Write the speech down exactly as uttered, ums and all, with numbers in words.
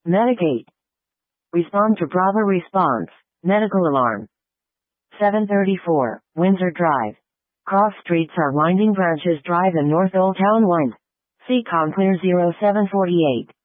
Metagate. Respond to Bravo response. Medical alarm. seven thirty-four, Windsor Drive. Cross streets are winding Branches Drive and North Old Town Wind. See Conclear zero seven four eight.